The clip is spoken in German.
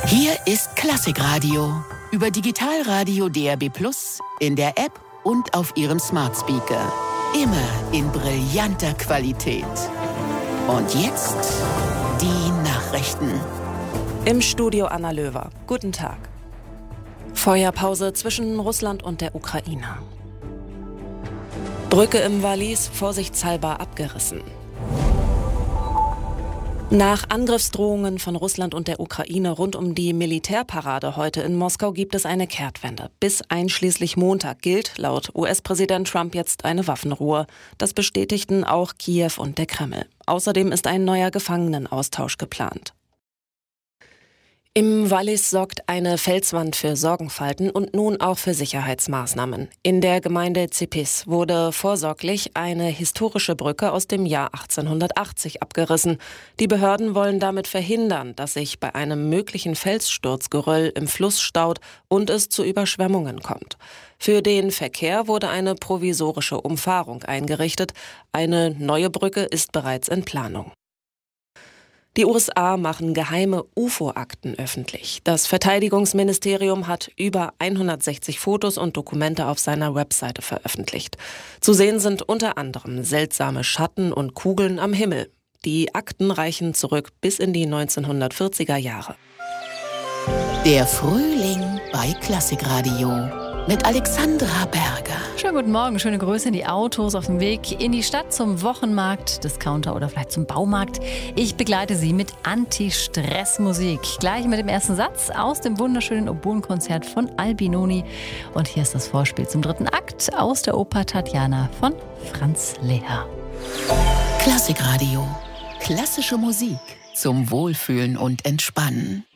Hier ist Klassikradio. Über Digitalradio DAB+, in der App und auf Ihrem Smart Speaker. Immer in brillanter Qualität. Und jetzt die Nachrichten. Im Studio Anna Löwer. Guten Tag. Feuerpause zwischen Russland und der Ukraine. Brücke im Wallis vorsichtshalber abgerissen. Nach Angriffsdrohungen von Russland und der Ukraine rund um die Militärparade heute in Moskau gibt es eine Kehrtwende. Bis einschließlich Montag gilt laut US-Präsident Trump jetzt eine Waffenruhe. Das bestätigten auch Kiew und der Kreml. Außerdem ist ein neuer Gefangenenaustausch geplant. Im Wallis sorgt eine Felswand für Sorgenfalten und nun auch für Sicherheitsmaßnahmen. In der Gemeinde Zipis wurde vorsorglich eine historische Brücke aus dem Jahr 1880 abgerissen. Die Behörden wollen damit verhindern, dass sich bei einem möglichen Felssturzgeröll im Fluss staut und es zu Überschwemmungen kommt. Für den Verkehr wurde eine provisorische Umfahrung eingerichtet. Eine neue Brücke ist bereits in Planung. Die USA machen geheime UFO-Akten öffentlich. Das Verteidigungsministerium hat über 160 Fotos und Dokumente auf seiner Webseite veröffentlicht. Zu sehen sind unter anderem seltsame Schatten und Kugeln am Himmel. Die Akten reichen zurück bis in die 1940er Jahre. Der Frühling bei Klassikradio mit Alexandra Berger. Schönen guten Morgen, schöne Grüße in die Autos auf dem Weg in die Stadt zum Wochenmarkt, Discounter oder vielleicht zum Baumarkt. Ich begleite Sie mit Anti-Stress-Musik. Gleich mit dem ersten Satz aus dem wunderschönen Oboenkonzert von Albinoni. Und hier ist das Vorspiel zum dritten Akt aus der Oper Tatjana von Franz Lehrer. Klassikradio. Klassische Musik zum Wohlfühlen und Entspannen.